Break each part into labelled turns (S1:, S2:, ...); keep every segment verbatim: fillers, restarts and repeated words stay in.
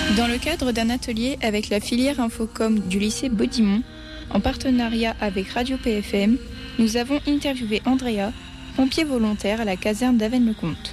S1: Dans le cadre d'un atelier avec la filière Infocom du lycée Baudimont, en partenariat avec Radio P F M, nous avons interviewé Andrea, pompier volontaire à la caserne d'Avesnes-le-Comte.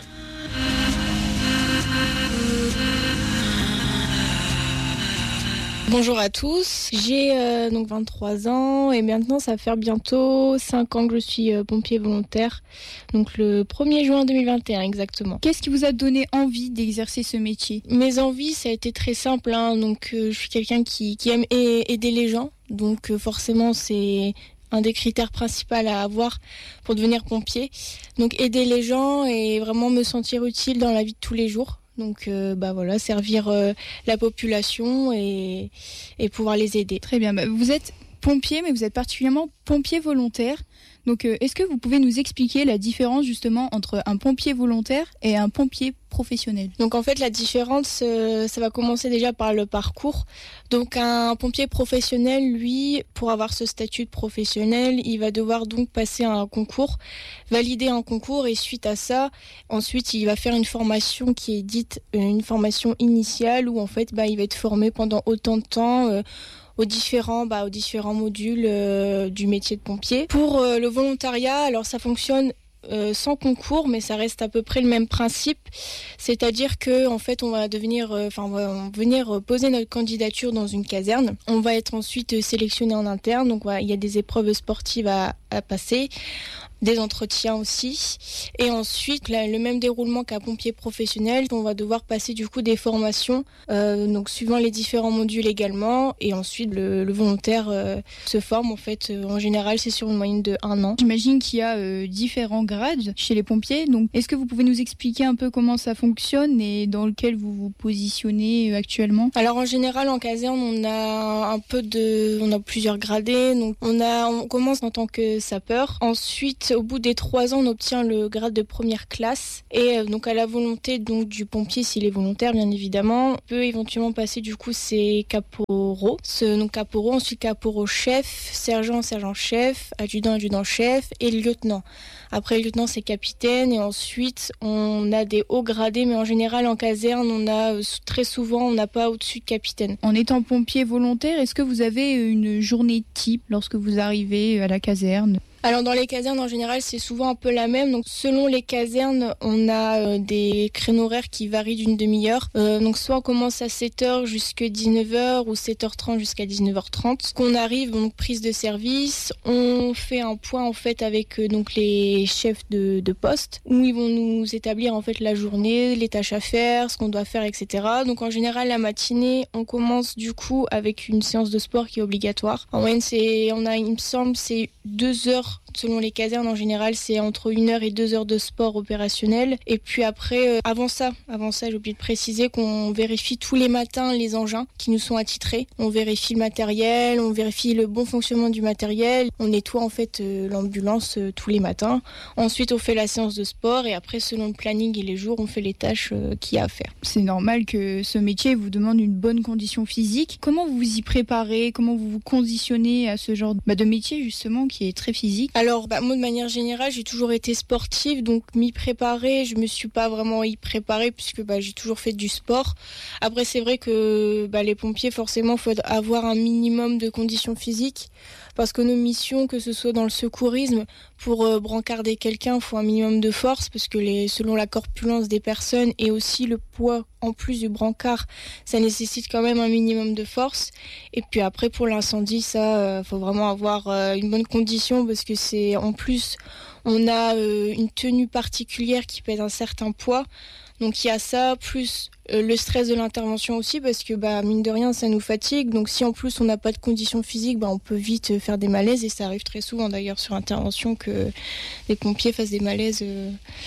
S2: Bonjour à tous, j'ai euh, donc vingt-trois ans et maintenant ça va faire bientôt cinq ans que je suis euh, pompier volontaire, donc le premier juin deux mille vingt et un exactement.
S1: Qu'est-ce qui vous a donné envie d'exercer ce métier ?
S2: Mes envies, ça a été très simple, hein, donc euh, je suis quelqu'un qui, qui aime a- aider les gens, donc euh, forcément c'est un des critères principaux à avoir pour devenir pompier. Donc aider les gens et vraiment me sentir utile dans la vie de tous les jours. Donc euh, bah voilà, servir euh, la population et, et pouvoir les aider.
S1: Très bien, bah, vous êtes pompier, mais vous êtes particulièrement pompier volontaire. Donc euh, est-ce que vous pouvez nous expliquer la différence justement entre un pompier volontaire et un pompier professionnel ?
S2: Donc en fait la différence, euh, ça va commencer déjà par le parcours. Donc un pompier professionnel, lui, pour avoir ce statut de professionnel, il va devoir donc passer un concours, valider un concours et suite à ça, ensuite il va faire une formation qui est dite une formation initiale où en fait bah, il va être formé pendant autant de temps euh, aux différents, bah, aux différents modules euh, du métier de pompier. Pour euh, le volontariat, alors ça fonctionne Euh, sans concours, mais ça reste à peu près le même principe, c'est-à-dire que en fait on va devenir, enfin euh, on va venir poser notre candidature dans une caserne. On va être ensuite sélectionné en interne, donc voilà, il y a des épreuves sportives à, à passer, des entretiens aussi, et ensuite là, le même déroulement qu'un pompier professionnel, on va devoir passer du coup des formations, euh, donc suivant les différents modules également, et ensuite le, le volontaire euh, se forme en fait, euh, en général c'est sur une moyenne de un an.
S1: J'imagine qu'il y a euh, différents grades chez les pompiers, donc est-ce que vous pouvez nous expliquer un peu comment ça fonctionne et dans lequel vous vous positionnez actuellement ?
S2: Alors en général en caserne on a un peu de, on a plusieurs gradés, donc on a, on commence en tant que sapeur, ensuite au bout des trois ans on obtient le grade de première classe et euh, donc à la volonté donc du pompier s'il est volontaire bien évidemment, on peut éventuellement passer du coup ses caporaux, ce, donc caporaux, ensuite caporaux chef, sergent, sergent chef, adjudant, adjudant chef et lieutenant. Après le lieutenant c'est capitaine et ensuite on a des hauts gradés, mais en général en caserne on a très souvent on n'a pas au-dessus de capitaine.
S1: En étant pompier volontaire, est-ce que vous avez une journée type lorsque vous arrivez à la caserne ?
S2: Alors dans les casernes en général c'est souvent un peu la même, donc selon les casernes on a euh, des créneaux horaires qui varient d'une demi-heure, euh, donc soit on commence à sept heures jusqu'à dix-neuf heures ou sept heures trente jusqu'à dix-neuf heures trente. Qu'on arrive, donc prise de service, on fait un point en fait avec euh, donc les chefs de, de poste où ils vont nous établir en fait la journée, les tâches à faire, ce qu'on doit faire, et cetera. Donc en général la matinée on commence du coup avec une séance de sport qui est obligatoire. En moyenne c'est, on a il me semble c'est deux heures. Selon les casernes, en général, c'est entre une heure et deux heures de sport opérationnel. Et puis après, euh, avant ça, avant ça, j'ai oublié de préciser qu'on vérifie tous les matins les engins qui nous sont attitrés. On vérifie le matériel, on vérifie le bon fonctionnement du matériel. On nettoie en fait euh, l'ambulance euh, tous les matins. Ensuite, on fait la séance de sport et après, selon le planning et les jours, on fait les tâches euh, qu'il y a à faire.
S1: C'est normal que ce métier vous demande une bonne condition physique. Comment vous vous y préparez ? Comment vous vous conditionnez à ce genre bah, de métier justement qui est très physique ?
S2: Alors, bah, moi, de manière générale, j'ai toujours été sportive, donc m'y préparer, je me suis pas vraiment y préparée puisque bah, j'ai toujours fait du sport. Après, c'est vrai que bah, les pompiers, forcément, il faut avoir un minimum de conditions physiques parce que nos missions, que ce soit dans le secourisme, pour euh, brancarder quelqu'un, il faut un minimum de force parce que les, selon la corpulence des personnes et aussi le poids en plus du brancard, ça nécessite quand même un minimum de force. Et puis après, pour l'incendie, ça, euh, faut vraiment avoir euh, une bonne condition parce que c'est en plus, on a euh, une tenue particulière qui pèse un certain poids. Donc il y a ça, plus euh, le stress de l'intervention aussi, parce que bah, mine de rien, ça nous fatigue. Donc si en plus on n'a pas de conditions physiques, bah, on peut vite faire des malaises. Et ça arrive très souvent d'ailleurs sur intervention que les pompiers fassent des malaises euh,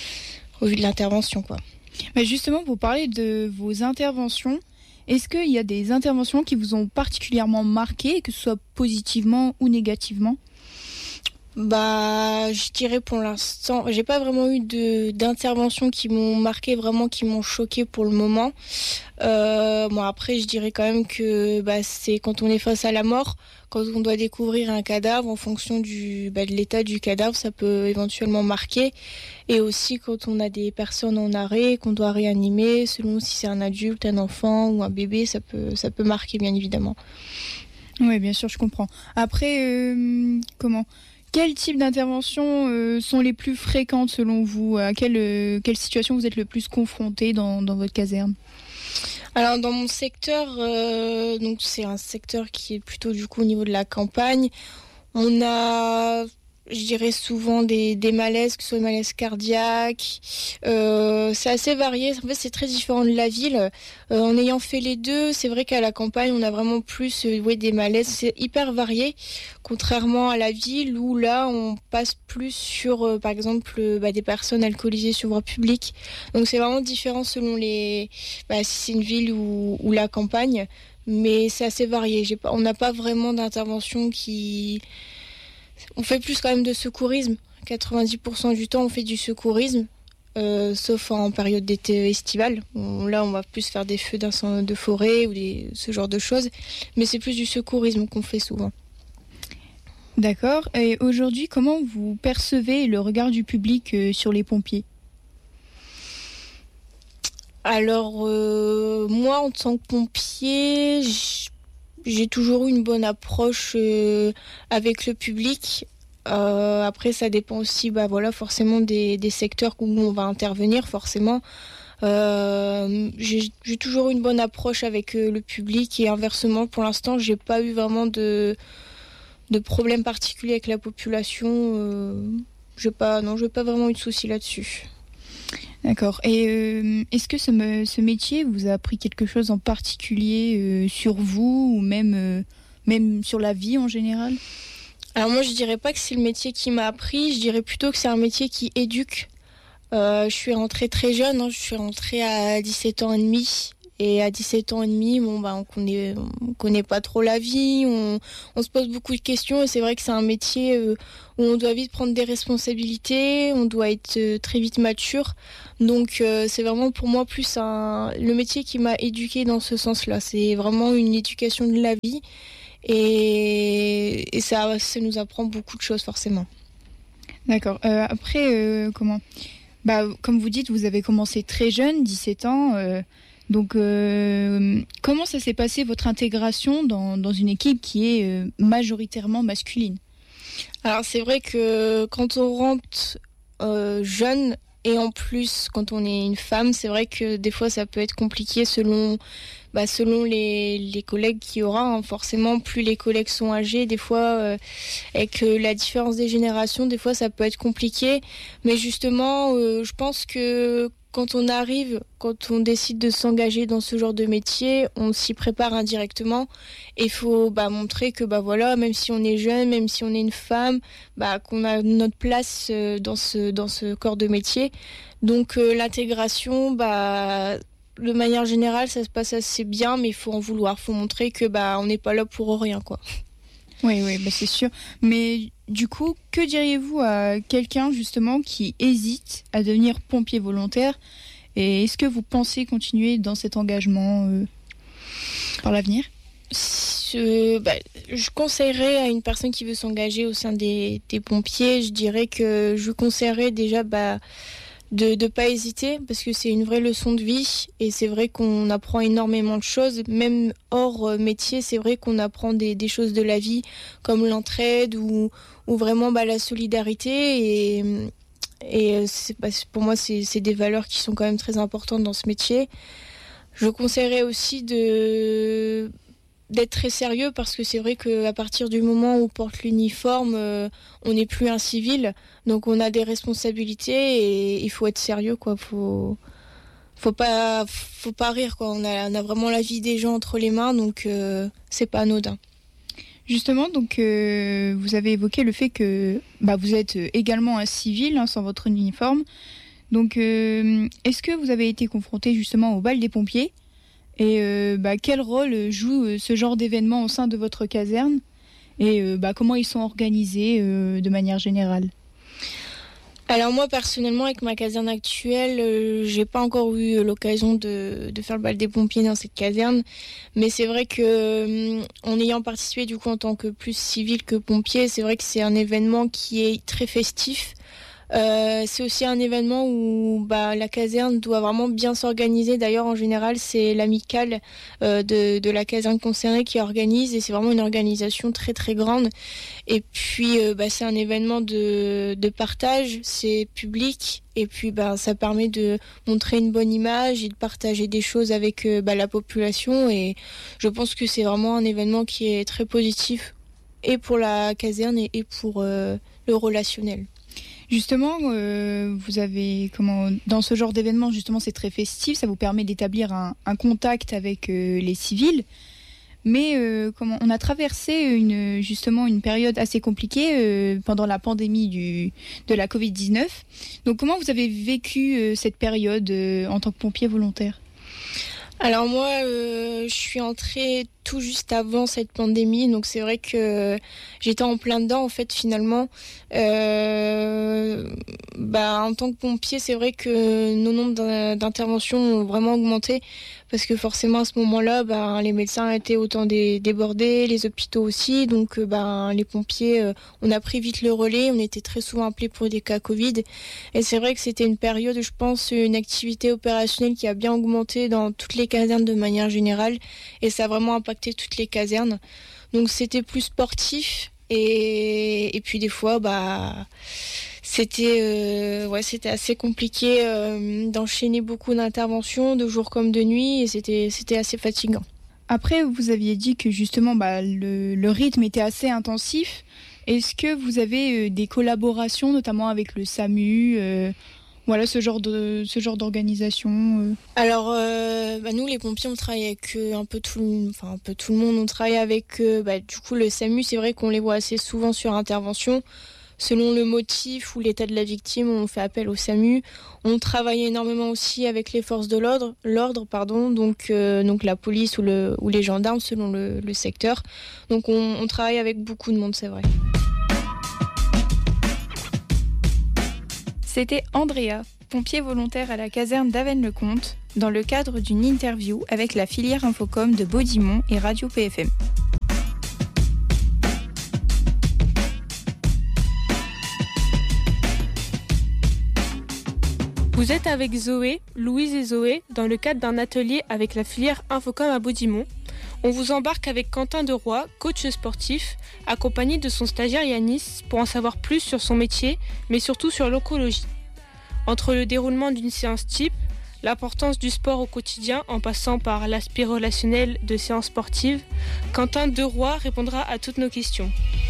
S2: au vu de l'intervention, quoi.
S1: Mais justement, pour parler de vos interventions, est-ce qu'il y a des interventions qui vous ont particulièrement marqué, que ce soit positivement ou négativement ?
S2: Bah, je dirais pour l'instant, j'ai pas vraiment eu de d'interventions qui m'ont marqué, vraiment qui m'ont choqué pour le moment. Euh, bon après, je dirais quand même que bah, c'est quand on est face à la mort, quand on doit découvrir un cadavre en fonction du bah, de l'état du cadavre, ça peut éventuellement marquer. Et aussi quand on a des personnes en arrêt, qu'on doit réanimer, selon si c'est un adulte, un enfant ou un bébé, ça peut ça peut marquer bien évidemment.
S1: Oui, bien sûr, je comprends. Après, euh, comment Quel type d'interventions euh, sont les plus fréquentes selon vous? À quelle, euh, quelle situation vous êtes le plus confronté dans, dans votre caserne?
S2: Alors dans mon secteur, euh, donc c'est un secteur qui est plutôt du coup au niveau de la campagne. On a, je dirais souvent des, des malaises, que ce soit des malaises cardiaques. Euh, c'est assez varié. En fait, c'est très différent de la ville. Euh, en ayant fait les deux, c'est vrai qu'à la campagne, on a vraiment plus euh, ouais, des malaises. C'est hyper varié, contrairement à la ville où là, on passe plus sur, euh, par exemple, euh, bah, des personnes alcoolisées sur voie publique. Donc c'est vraiment différent selon les, bah, si c'est une ville ou, ou la campagne. Mais c'est assez varié. J'ai pas, on n'a pas vraiment d'intervention qui... On fait plus quand même de secourisme. quatre-vingt-dix pour cent du temps, on fait du secourisme, euh, sauf en période d'été estivale. On- là, on va plus faire des feux d'incendie de forêt ou des, ce genre de choses. Mais c'est plus du secourisme qu'on fait souvent.
S1: D'accord. Et aujourd'hui, comment vous percevez le regard du public euh, sur les pompiers?
S2: Alors, euh, moi, en tant que pompier, j- j'ai toujours eu une bonne approche euh, avec le public. Euh, après, ça dépend aussi, bah voilà, forcément des, des secteurs où on va intervenir, forcément. Euh, j'ai, j'ai toujours eu une bonne approche avec euh, le public et inversement, pour l'instant, j'ai pas eu vraiment de, de problème particulier avec la population. Euh, j'ai pas, non, j'ai pas vraiment eu de soucis là-dessus.
S1: D'accord. Et euh, est-ce que ce, me- ce métier vous a appris quelque chose en particulier euh, sur vous ou même, euh, même sur la vie en général?
S2: Alors moi, je dirais pas que c'est le métier qui m'a appris, je dirais plutôt que c'est un métier qui éduque. Euh, je suis rentrée très jeune, hein, je suis rentrée à dix-sept ans et demi. Et à dix-sept ans et demi, bon, bah, on connaît, on connaît pas trop la vie, on, on se pose beaucoup de questions et c'est vrai que c'est un métier euh, où on doit vite prendre des responsabilités, on doit être euh, très vite mature. Donc euh, c'est vraiment pour moi plus un, le métier qui m'a éduquée dans ce sens-là. C'est vraiment une éducation de la vie et, et ça, ça nous apprend beaucoup de choses forcément.
S1: D'accord. Euh, après, euh, comment bah, comme vous dites, vous avez commencé très jeune, dix-sept ans. euh, donc, euh, comment ça s'est passé votre intégration dans, dans une équipe qui est euh, majoritairement masculine?
S2: Alors c'est vrai que quand on rentre euh, jeune et en plus quand on est une femme, c'est vrai que des fois ça peut être compliqué selon, bah, selon les, les collègues qu'il y aura. Hein. Forcément, plus les collègues sont âgés, des fois euh, avec euh, la différence des générations, des fois ça peut être compliqué. Mais justement, euh, je pense que quand on arrive, quand on décide de s'engager dans ce genre de métier, on s'y prépare indirectement. Et il faut bah, montrer que bah voilà, même si on est jeune, même si on est une femme, bah qu'on a notre place euh, dans ce dans ce corps de métier. Donc euh, l'intégration, bah de manière générale, ça se passe assez bien, mais il faut en vouloir, faut montrer que bah on n'est pas là pour rien quoi.
S1: Oui, oui, bah c'est sûr. Mais du coup, que diriez-vous à quelqu'un justement qui hésite à devenir pompier volontaire? Et est-ce que vous pensez continuer dans cet engagement euh, par l'avenir?
S2: Ce- bah, je conseillerais à une personne qui veut s'engager au sein des, des pompiers, je dirais que je lui conseillerais déjà bah, de ne pas hésiter parce que c'est une vraie leçon de vie et c'est vrai qu'on apprend énormément de choses, même hors euh, métier, c'est vrai qu'on apprend des, des choses de la vie comme l'entraide ou, ou vraiment bah, la solidarité et, et euh, c'est, bah, pour moi c'est, c'est des valeurs qui sont quand même très importantes dans ce métier. Je conseillerais aussi de d'être très sérieux parce que c'est vrai qu'à partir du moment où on porte l'uniforme, euh, on n'est plus un civil, donc on a des responsabilités et il faut être sérieux quoi. Faut faut pas faut pas rire quoi. On a on a vraiment la vie des gens entre les mains, donc euh, c'est pas anodin.
S1: Justement, donc euh, vous avez évoqué le fait que bah, vous êtes également un civil hein, sans votre uniforme. Donc, euh, est-ce que vous avez été confronté justement au bal des pompiers? Et euh, bah, quel rôle joue euh, ce genre d'événement au sein de votre caserne? et euh, bah, comment ils sont organisés euh, de manière générale.
S2: Alors moi personnellement avec ma caserne actuelle, euh, j'ai pas encore eu l'occasion de, de faire le bal des pompiers dans cette caserne, mais c'est vrai que euh, en ayant participé du coup en tant que plus civil que pompier, c'est vrai que c'est un événement qui est très festif. Euh, c'est aussi un événement où bah, la caserne doit vraiment bien s'organiser. D'ailleurs, en général, c'est l'amicale euh, de, de la caserne concernée qui organise et c'est vraiment une organisation très très grande. Et puis, euh, bah, c'est un événement de, de partage, c'est public et puis bah, ça permet de montrer une bonne image et de partager des choses avec euh, bah, la population. Et je pense que c'est vraiment un événement qui est très positif et pour la caserne et, et pour euh, le relationnel.
S1: Justement, euh, vous avez comment dans ce genre d'événement, justement, c'est très festif, ça vous permet d'établir un, un contact avec euh, les civils. Mais euh, comment on a traversé une justement une période assez compliquée euh, pendant la pandémie du de la covid dix-neuf. Donc, comment vous avez vécu euh, cette période euh, en tant que pompier volontaire ?
S2: Alors moi, euh, je suis entrée tout juste avant cette pandémie, donc c'est vrai que j'étais en plein dedans en fait finalement. Euh, bah, en tant que pompier, c'est vrai que nos nombres d'interventions ont vraiment augmenté parce que forcément à ce moment-là, bah, les médecins étaient autant dé- débordés, les hôpitaux aussi, donc bah, les pompiers, euh, on a pris vite le relais, on était très souvent appelés pour des cas Covid et c'est vrai que c'était une période, je pense, une activité opérationnelle qui a bien augmenté dans toutes les casernes de manière générale et ça a vraiment impacté toutes les casernes. Donc c'était plus sportif et, et puis des fois bah c'était euh, ouais c'était assez compliqué euh, d'enchaîner beaucoup d'interventions de jour comme de nuit et c'était c'était assez fatigant.
S1: Après, vous aviez dit que justement bah, le, le rythme était assez intensif. Est-ce que vous avez euh, des collaborations, notamment avec le SAMU euh, Voilà, ce genre de ce genre d'organisation. Euh.
S2: Alors, euh, bah nous, les pompiers, on travaille avec euh, un peu tout, le, enfin un peu tout le monde. On travaille avec, euh, bah, du coup, le SAMU. C'est vrai qu'on les voit assez souvent sur intervention. Selon le motif ou l'état de la victime, on fait appel au SAMU. On travaille énormément aussi avec les forces de l'ordre, l'ordre, pardon, donc euh, donc la police ou le ou les gendarmes selon le, le secteur. Donc on, on travaille avec beaucoup de monde, c'est vrai.
S1: C'était Andrea, pompier volontaire à la caserne d'Avesnes-le-Comte, dans le cadre d'une interview avec la filière Infocom de Baudimont et Radio P F M.
S3: Vous êtes avec Zoé, Louise et Zoé, dans le cadre d'un atelier avec la filière Infocom à Baudimont. On vous embarque avec Quentin Deroy, coach sportif, accompagné de son stagiaire Yanis pour en savoir plus sur son métier, mais surtout sur l'oncologie. Entre le déroulement d'une séance type, l'importance du sport au quotidien en passant par l'aspect relationnel de séances sportives, Quentin Deroy répondra à toutes nos questions.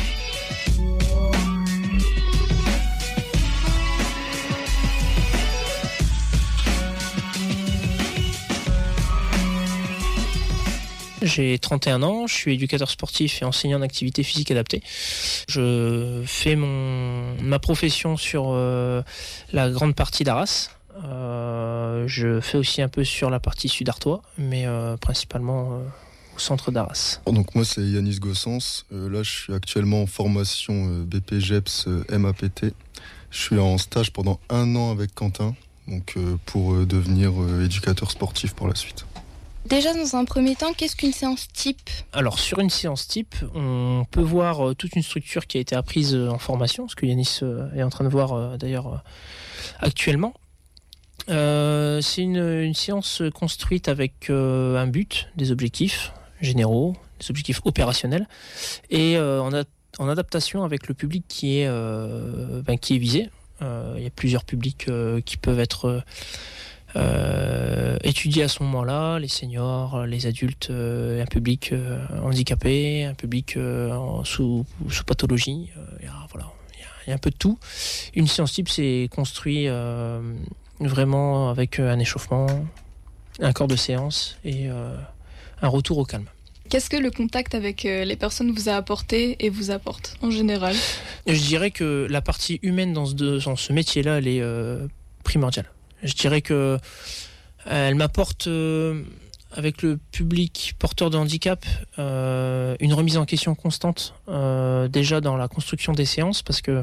S4: J'ai trente et un ans, je suis éducateur sportif et enseignant d'activité physique adaptée. Je fais mon, ma profession sur euh, la grande partie d'Arras. Euh, je fais aussi un peu sur la partie sud-artois, mais euh, principalement euh, au centre d'Arras.
S5: Donc moi c'est Yanis Gossens. Euh, là je suis actuellement en formation euh, B P G E P S euh, M A P T. Je suis en stage pendant un an avec Quentin, donc euh, pour euh, devenir euh, éducateur sportif pour la suite.
S2: Déjà, dans un premier temps, qu'est-ce qu'une séance type ?
S4: Alors, sur une séance type, on peut voir euh, toute une structure qui a été apprise euh, en formation, ce que Yanis euh, est en train de voir euh, d'ailleurs euh, actuellement. Euh, c'est une, une séance construite avec euh, un but, des objectifs généraux, des objectifs opérationnels, et euh, en, a, en adaptation avec le public qui est, euh, ben, qui est visé. Euh, il y a plusieurs publics euh, qui peuvent être... Euh, Euh, étudier à ce moment-là, les seniors, les adultes, euh, un public euh, handicapé, un public euh, en, sous, sous pathologie, euh, y a, voilà, il y a, y a un peu de tout. Une séance type, c'est construit euh, vraiment avec un échauffement, un corps de séance et euh, un retour au calme.
S6: Qu'est-ce que le contact avec les personnes vous a apporté et vous apporte en général ?
S4: Je dirais que la partie humaine dans ce, dans ce métier-là, elle est euh, primordiale. Je dirais que euh, elle m'apporte euh, avec le public porteur de handicap, euh, une remise en question constante, euh, déjà dans la construction des séances, parce que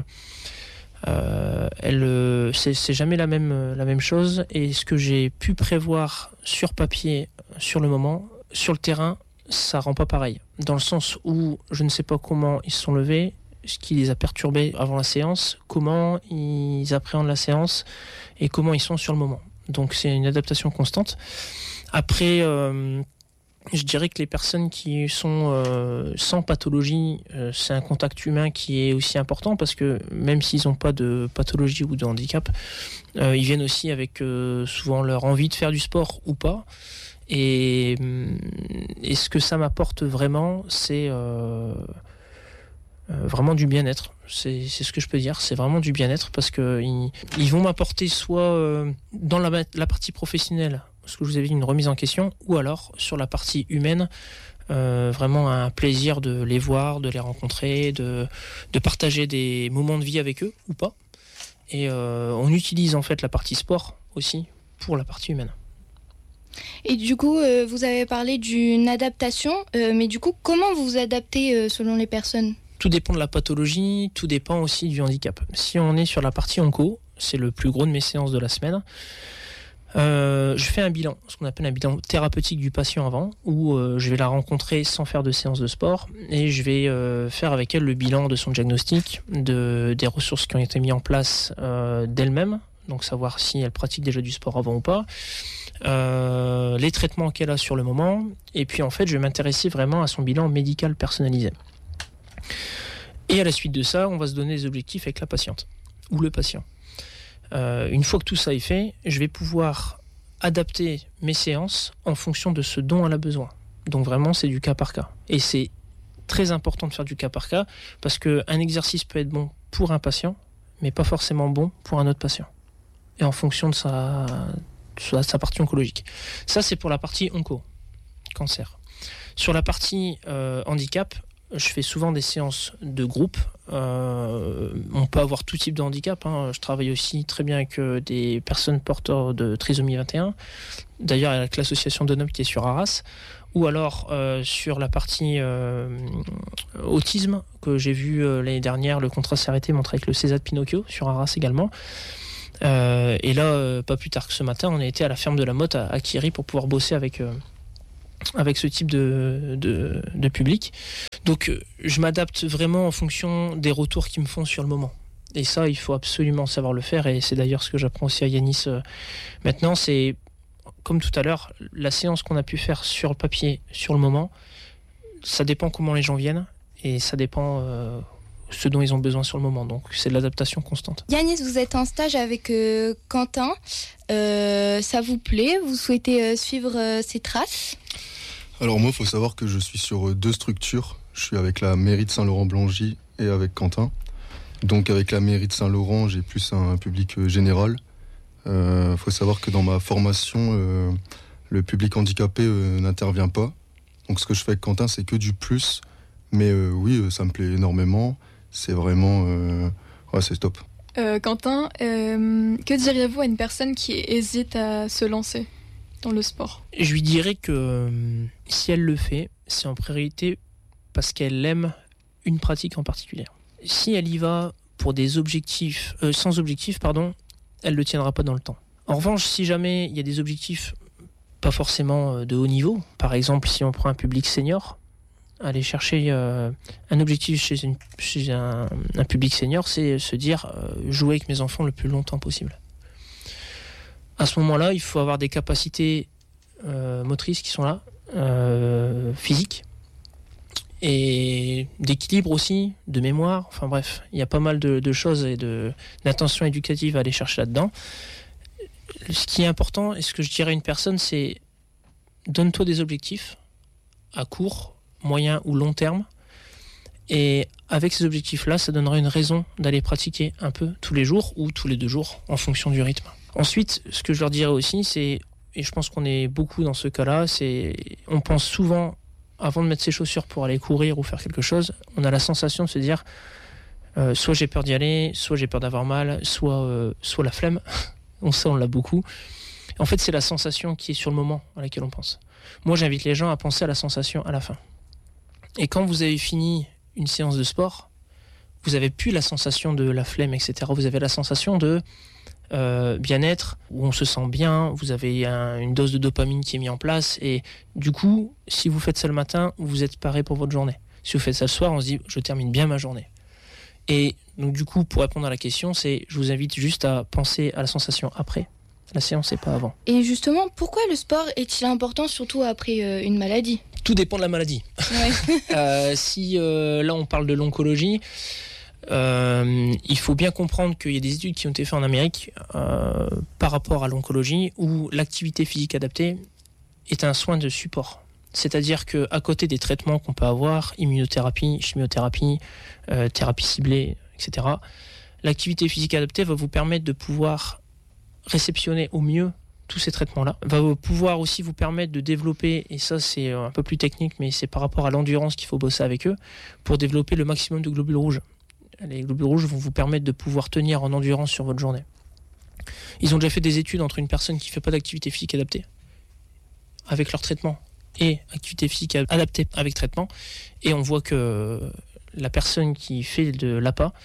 S4: euh, elle, c'est, c'est jamais la même, la même chose. Et ce que j'ai pu prévoir sur papier, sur le moment, sur le terrain, ça rend pas pareil. Dans le sens où je ne sais pas comment ils se sont levés, ce qui les a perturbés avant la séance, comment ils appréhendent la séance et comment ils sont sur le moment. Donc c'est une adaptation constante. Après, euh, je dirais que les personnes qui sont euh, sans pathologie, euh, c'est un contact humain qui est aussi important, parce que même s'ils n'ont pas de pathologie ou de handicap, euh, ils viennent aussi avec euh, souvent leur envie de faire du sport ou pas. Et, et ce que ça m'apporte vraiment, c'est euh, euh, vraiment du bien-être. C'est, c'est ce que je peux dire, c'est vraiment du bien-être, parce qu'ils ils vont m'apporter soit euh, dans la, la partie professionnelle, ce que je vous avais dit, une remise en question, ou alors sur la partie humaine, euh, vraiment un plaisir de les voir, de les rencontrer, de, de partager des moments de vie avec eux ou pas. Et euh, on utilise en fait la partie sport aussi pour la partie humaine.
S2: Et du coup, euh, vous avez parlé d'une adaptation, euh, mais du coup, comment vous vous adaptez euh, selon les personnes ?
S4: Tout dépend de la pathologie, tout dépend aussi du handicap. Si on est sur la partie onco, c'est le plus gros de mes séances de la semaine, Euh, je fais un bilan, ce qu'on appelle un bilan thérapeutique du patient avant, où euh, je vais la rencontrer sans faire de séance de sport, et je vais euh, faire avec elle le bilan de son diagnostic, de, des ressources qui ont été mises en place euh, d'elle-même, donc savoir si elle pratique déjà du sport avant ou pas, euh, les traitements qu'elle a sur le moment, et puis en fait je vais m'intéresser vraiment à son bilan médical personnalisé. Et à la suite de ça, on va se donner des objectifs avec la patiente, ou le patient. Euh, une fois que tout ça est fait, je vais pouvoir adapter mes séances en fonction de ce dont elle a besoin. Donc vraiment, c'est du cas par cas. Et c'est très important de faire du cas par cas, parce qu'un exercice peut être bon pour un patient, mais pas forcément bon pour un autre patient. Et en fonction de sa, de sa partie oncologique. Ça, c'est pour la partie onco, cancer. Sur la partie euh, handicap, je fais souvent des séances de groupe. Euh, on peut avoir tout type de handicap, hein. Je travaille aussi très bien avec euh, des personnes porteurs de trisomie vingt et un. D'ailleurs, avec l'association d'Onom qui est sur Arras. Ou alors euh, sur la partie euh, autisme, que j'ai vu euh, l'année dernière, le contrat s'est arrêté, montré avec le César de Pinocchio, sur Arras également. Euh, et là, euh, pas plus tard que ce matin, on a été à la ferme de la Motte à, à Kiri pour pouvoir bosser avec... Euh, avec ce type de, de, de public. Donc je m'adapte vraiment en fonction des retours qu'ils me font sur le moment. Et ça, il faut absolument savoir le faire, et c'est d'ailleurs ce que j'apprends aussi à Yanis euh, maintenant. C'est, comme tout à l'heure, la séance qu'on a pu faire sur le papier, sur le moment, ça dépend comment les gens viennent, et ça dépend euh, ce dont ils ont besoin sur le moment. Donc c'est de l'adaptation constante.
S2: Yanis, vous êtes en stage avec euh, Quentin. Euh, ça vous plaît ? Vous souhaitez euh, suivre euh, ses traces ?
S5: Alors moi, il faut savoir que je suis sur deux structures. Je suis avec la mairie de Saint-Laurent-Blangy et avec Quentin. Donc avec la mairie de Saint-Laurent, j'ai plus un public général. Il euh, faut savoir que dans ma formation, euh, le public handicapé euh, n'intervient pas. Donc ce que je fais avec Quentin, c'est que du plus. Mais euh, oui, ça me plaît énormément. C'est vraiment... Euh... Ouais, c'est top.
S6: Euh, Quentin, euh, que diriez-vous à une personne qui hésite à se lancer dans le sport ?
S4: Je lui dirais que euh, si elle le fait, c'est en priorité parce qu'elle aime une pratique en particulier. Si elle y va pour des objectifs, euh, sans objectif, pardon, elle ne le tiendra pas dans le temps. En revanche, si jamais il y a des objectifs pas forcément de haut niveau, par exemple si on prend un public senior, aller chercher euh, un objectif chez, une, chez un, un public senior, c'est se dire euh, jouer avec mes enfants le plus longtemps possible. À ce moment-là, il faut avoir des capacités euh, motrices qui sont là, euh, physiques, et d'équilibre aussi, de mémoire. Enfin bref, il y a pas mal de, de choses et de, d'intentions éducatives à aller chercher là-dedans. Ce qui est important, et ce que je dirais à une personne, c'est donne-toi des objectifs à court, moyen ou long terme, et avec ces objectifs-là, ça donnera une raison d'aller pratiquer un peu tous les jours ou tous les deux jours en fonction du rythme. Ensuite, ce que je leur dirais aussi, c'est, et je pense qu'on est beaucoup dans ce cas-là, c'est on pense souvent, avant de mettre ses chaussures pour aller courir ou faire quelque chose, on a la sensation de se dire euh, soit j'ai peur d'y aller, soit j'ai peur d'avoir mal, soit, euh, soit la flemme. On sait, on l'a beaucoup. En fait, c'est la sensation qui est sur le moment à laquelle on pense. Moi, j'invite les gens à penser à la sensation à la fin. Et quand vous avez fini une séance de sport, vous n'avez plus la sensation de la flemme, et cetera. Vous avez la sensation de euh, bien-être, où on se sent bien, vous avez un, une dose de dopamine qui est mise en place, et du coup, si vous faites ça le matin, vous êtes paré pour votre journée. Si vous faites ça le soir, on se dit, je termine bien ma journée. Et donc du coup, pour répondre à la question, c'est, je vous invite juste à penser à la sensation après la séance et pas avant.
S2: Et justement, pourquoi le sport est-il important, surtout après euh, une maladie ?
S4: Tout dépend de la maladie.
S2: Ouais.
S4: euh, si euh, là on parle de l'oncologie, euh, il faut bien comprendre qu'il y a des études qui ont été faites en Amérique euh, par rapport à l'oncologie où l'activité physique adaptée est un soin de support. C'est-à-dire qu'à côté des traitements qu'on peut avoir, immunothérapie, chimiothérapie, euh, thérapie ciblée, et cetera, l'activité physique adaptée va vous permettre de pouvoir réceptionner au mieux tous ces traitements-là, va pouvoir aussi vous permettre de développer, et ça c'est un peu plus technique, mais c'est par rapport à l'endurance qu'il faut bosser avec eux, pour développer le maximum de globules rouges. Les globules rouges vont vous permettre de pouvoir tenir en endurance sur votre journée. Ils ont déjà fait des études entre une personne qui ne fait pas d'activité physique adaptée, avec leur traitement, et activité physique adaptée avec traitement, et on voit que la personne qui fait de l'A P A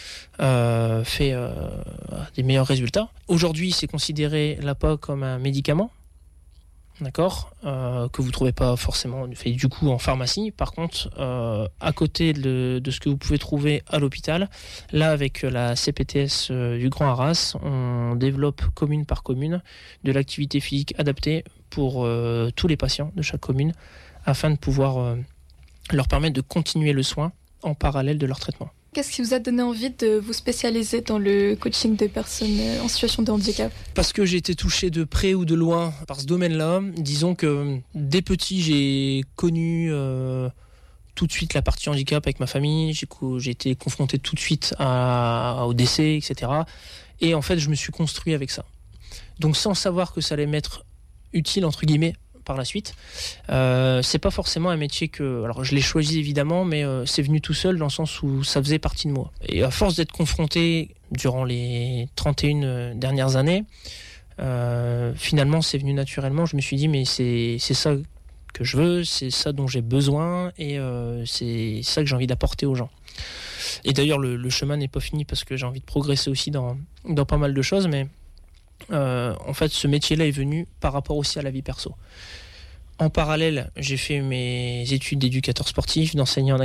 S4: Euh, fait euh, des meilleurs résultats. Aujourd'hui, c'est considéré l'A P A comme un médicament, d'accord, euh, que vous ne trouvez pas forcément fait, du coup en pharmacie. Par contre, euh, à côté de, de ce que vous pouvez trouver à l'hôpital, là avec la C P T S euh, du Grand Arras, on développe commune par commune de l'activité physique adaptée pour euh, tous les patients de chaque commune, afin de pouvoir euh, leur permettre de continuer le soin en parallèle de leur traitement.
S6: Qu'est-ce qui vous a donné envie de vous spécialiser dans le coaching de personnes en situation de handicap ?
S4: Parce que j'ai été touché de près ou de loin par ce domaine-là. Disons que dès petit, j'ai connu euh, tout de suite la partie handicap avec ma famille. J'ai, j'ai été confronté tout de suite à, au décès, et cetera. Et en fait, je me suis construit avec ça. Donc sans savoir que ça allait m'être utile, entre guillemets, par la suite. Euh, c'est pas forcément un métier que... Alors je l'ai choisi évidemment, mais euh, c'est venu tout seul dans le sens où ça faisait partie de moi. Et à force d'être confronté durant les trente et une dernières années, euh, finalement c'est venu naturellement. Je me suis dit mais c'est, c'est ça que je veux, c'est ça dont j'ai besoin et euh, c'est ça que j'ai envie d'apporter aux gens. Et d'ailleurs le, le chemin n'est pas fini parce que j'ai envie de progresser aussi dans, dans pas mal de choses, mais Euh, en fait, ce métier-là est venu par rapport aussi à la vie perso. En parallèle, j'ai fait mes études d'éducateur sportif, d'enseignant en